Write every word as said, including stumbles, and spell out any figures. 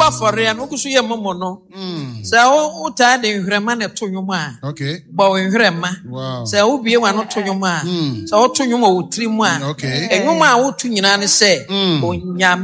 ba for ya no kuso ye momo no. Se o uta de nhwrema na to nwom a. Okay. Ba o nhwrema. Wow. Se o bie wa no to nwom a. Se o to nwom o tiri mu a. Okay. Enwom a wo to nyina ne se o nya